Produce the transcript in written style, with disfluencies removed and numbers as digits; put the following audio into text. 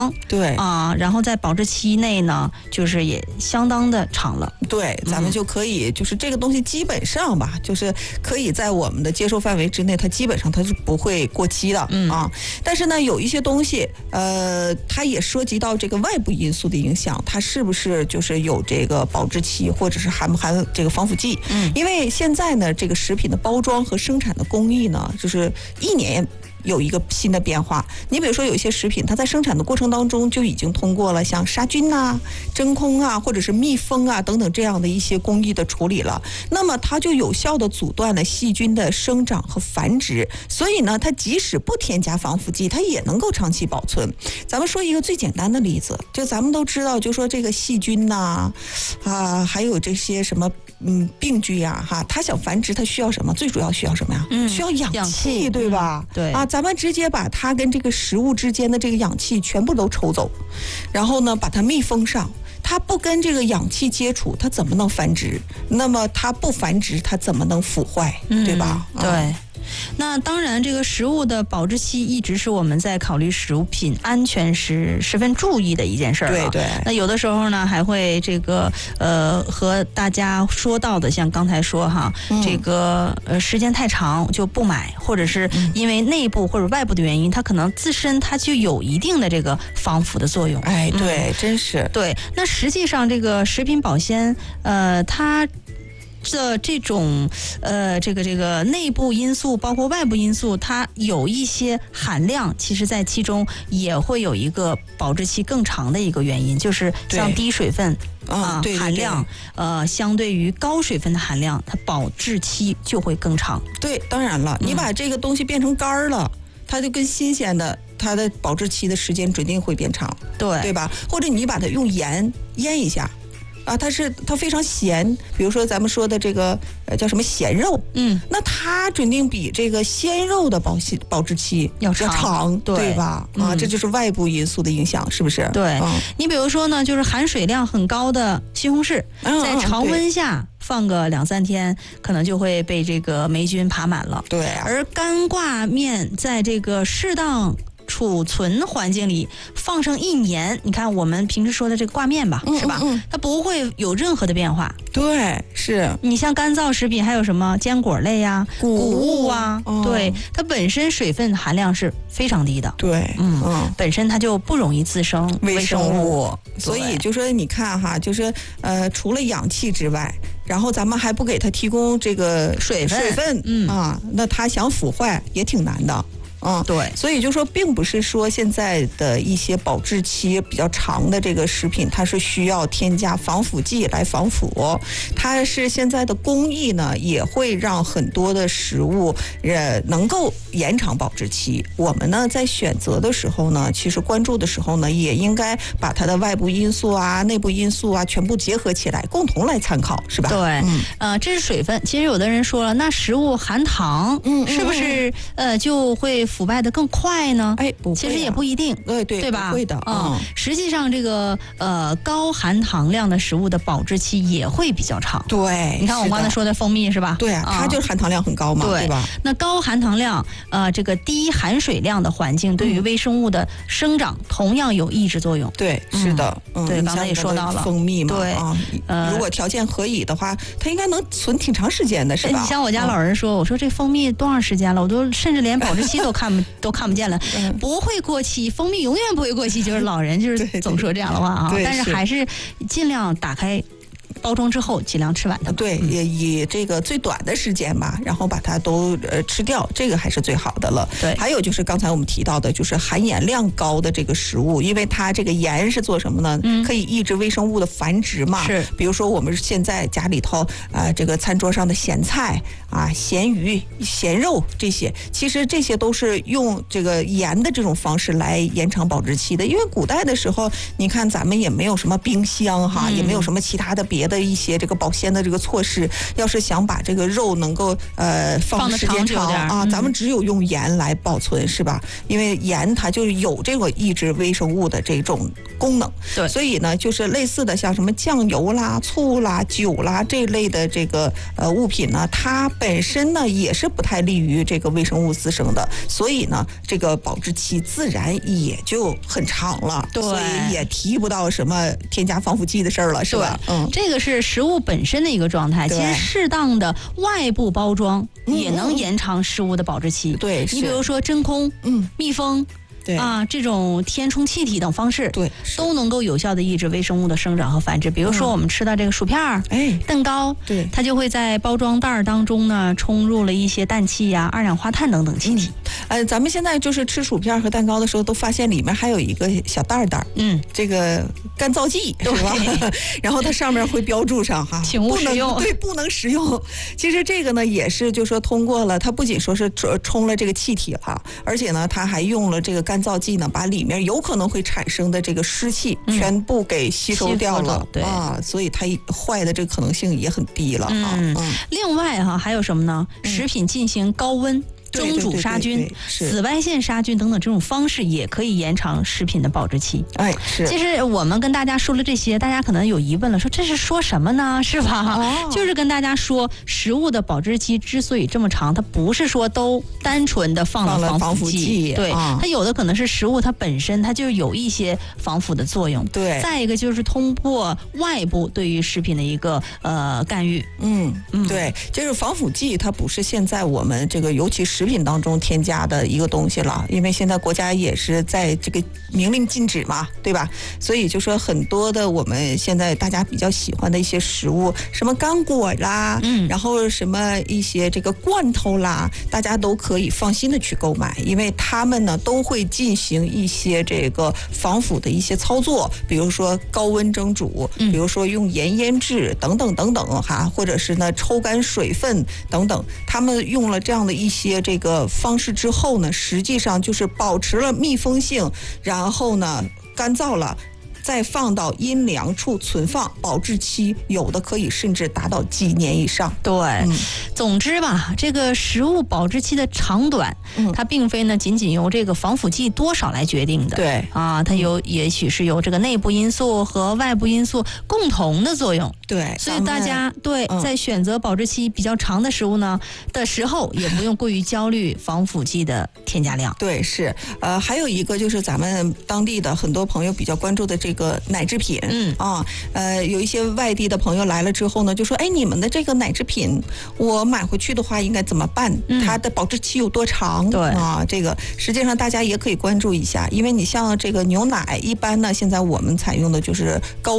对然后在保质期内呢，就是也相当的长了。 对，咱们就可以就是这个东西基本上吧，就是可以在我们的接受范围之内，它基本上它是不会过期的但是呢，有一些东西，它也涉及到这个外部因素的影响，它是不是就是有这个保质期，或者是含不含这个防腐剂？因为现在呢，这个食品的包装和生产的工艺呢，就是一年有一个新的变化。你比如说有一些食品，它在生产的过程当中就已经通过了像杀菌真空或者是密封等等这样的一些工艺的处理了，那么它就有效的阻断了细菌的生长和繁殖，所以呢，它即使不添加防腐剂，它也能够长期保存。咱们说一个最简单的例子，就咱们都知道，就说这个细菌还有这些什么病菌它想繁殖，它需要什么？最主要需要什么呀？需要氧气，对吧？ 对咱们直接把它跟这个食物之间的这个氧气全部都抽走，然后呢，把它密封上。它不跟这个氧气接触，它怎么能繁殖？那么它不繁殖，它怎么能腐坏？对吧？ 对。那当然，这个食物的保质期一直是我们在考虑食品安全时十分注意的一件事儿。 对。 那有的时候呢，还会这个和大家说到的，像刚才说这个时间太长就不买，或者是因为内部或者外部的原因，它可能自身它就有一定的这个防腐的作用。 对，真是对。那实际上这个食品保鲜，它这种这个内部因素包括外部因素，它有一些含量，其实在其中也会有一个保质期更长的一个原因，就是像低水分含量，相对于高水分的含量，它保质期就会更长。 对，当然了，你把这个东西变成干了，它就跟新鲜的，它的保质期的时间准定会变长，对吧？或者你把它用盐腌一下。它非常咸，比如说咱们说的这个叫什么咸肉，那它准定比这个鲜肉的保质期要长，对吧？这就是外部因素的影响，是不是？ 对，你比如说呢，就是含水量很高的西红柿，在常温下放个2-3天，可能就会被这个霉菌爬满了。 对， 而干挂面在这个适当储存环境里放上1年，你看我们平时说的这个挂面吧，是吧？它不会有任何的变化。 对，是你像干燥食品还有什么坚果类谷物对，它本身水分含量是非常低的。 对， 本身它就不容易滋生微生物。 所以就说你看就是除了氧气之外，然后咱们还不给它提供这个水分那它想腐坏也挺难的。 对， 所以就说并不是说现在的一些保质期比较长的这个食品，它是需要添加防腐剂来防腐，它是现在的工艺呢也会让很多的食物能够延长保质期。我们呢在选择的时候呢，其实关注的时候呢，也应该把它的外部因素内部因素全部结合起来，共同来参考，是吧？ 对，这是水分。其实有的人说了，那食物含糖，是不是就会腐败的更快呢？ 不会其实也不一定，对吧？ 不会的。 实际上这个高含糖量的食物的保质期也会比较长。 对， 你看我刚才说的蜂蜜是吧？ 对它就是含糖量很高嘛，对吧？ 那高含糖量这个低含水量的环境对于微生物的生长同样有抑制作用。 对，是的。 对，刚才也说到了蜂蜜嘛， 对， 如果条件合宜的话，它应该能存挺长时间的，是吧？ 你像我家老人说，我说这蜂蜜多长时间了，我都甚至连保质期都看不见了，不会过期，蜂蜜永远不会过期，就是老人就是总说这样的话但是还是尽量打开包装之后尽量吃完它。 对，也以这个最短的时间吧，然后把它都吃掉，这个还是最好的了。 对， 还有就是刚才我们提到的，就是含盐量高的这个食物，因为它这个盐是做什么呢？可以抑制微生物的繁殖嘛。 是， 比如说我们现在家里头这个餐桌上的咸菜咸鱼、咸肉这些，其实这些都是用这个盐的这种方式来延长保质期的。因为古代的时候，你看咱们也没有什么冰箱也没有什么其他的别的的一些这个保鲜的这个措施，要是想把这个肉能够放的时间长啊，咱们只有用盐来保存，是吧？因为盐它就有这个抑制微生物的这种功能， 对， 所以呢，就是类似的像什么酱油啦、醋啦、酒啦这类的这个物品呢，它本身呢也是不太利于这个微生物滋生的，所以呢，这个保质期自然也就很长了， 对， 所以也提不到什么添加防腐剂的事儿了，是吧？ 这个是食物本身的一个状态。其实适当的外部包装也能延长食物的保质期。 对， 你比如说真空、密封。 对啊，这种填充气体等方式， 对， 都能够有效的抑制微生物的生长和繁殖。比如说我们吃到这个薯片儿、蛋糕， 对， 它就会在包装袋儿当中呢充入了一些氮气呀、二氧化碳等等气体。 咱们现在就是吃薯片和蛋糕的时候，都发现里面还有一个小袋袋，这个干燥剂是吧？然后它上面会标注上哈， 请勿使用， 对，不能食用。其实这个呢，也是就说通过了，它不仅说是充了这个气体哈，而且呢，它还用了这个干燥剂呢，把里面有可能会产生的这个湿气全部给吸收掉了， 对啊，所以它坏的这个可能性也很低了啊。 另外哈，还有什么呢？食品进行高温蒸煮杀菌、紫外线杀菌等等这种方式，也可以延长食品的保质期。 是。 其实我们跟大家说了这些，大家可能有疑问了，说这是说什么呢？是吧？就是跟大家说，食物的保质期之所以这么长，它不是说都单纯的放了防腐剂，对，它有的可能是食物它本身它就有一些防腐的作用。 对。 再一个就是通过外部对于食品的一个干预。 对，就是防腐剂，它不是现在我们这个尤其食品当中添加的一个东西了，因为现在国家也是在这个明令禁止嘛，对吧？所以就说很多的我们现在大家比较喜欢的一些食物，什么干果啦，然后什么一些这个罐头啦，大家都可以放心的去购买，因为他们呢都会进行一些这个防腐的一些操作，比如说高温蒸煮，比如说用盐腌制等等等等哈，或者是呢抽干水分等等，他们用了这样的一些这个方式之后呢，实际上就是保持了密封性，然后呢干燥了，再放到阴凉处存放，保质期有的可以甚至达到几年以上。 对，总之吧，这个食物保质期的长短，它并非呢仅仅由这个防腐剂多少来决定的。 对啊，它也许是由这个内部因素和外部因素共同的作用。 对， 所以大家在选择保质期比较长的食物呢的时候，也不用过于焦虑防腐剂的添加量。 对，是还有一个就是咱们当地的很多朋友比较关注的这个奶制品，有一些外地的朋友来了之后呢，就说你们的这个奶制品我买回去的话应该怎么办？它的保质期有多长？ 对啊，这个实际上大家也可以关注一下，因为你像这个牛奶，一般呢现在我们采用的就是高